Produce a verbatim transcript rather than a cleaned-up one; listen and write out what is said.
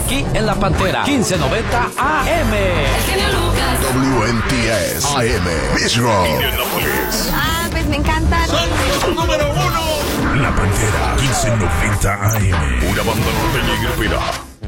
aquí en La Pantera, quince noventa A M. W N T S A M, Bisro. Ah, pues me encanta. Son los número uno. La Pantera, quince noventa A M. Una banda norteña y grupera.